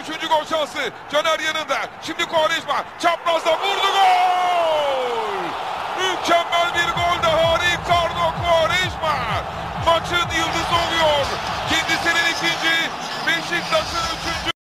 3. gol şansı. Caner yanında. Şimdi Quaresma. Çaprazda vurdu, gol! Mükemmel bir gol daha. Ricardo Quaresma maçın yıldızı oluyor. Kendisinin 2. Beşiktaş'ın 3.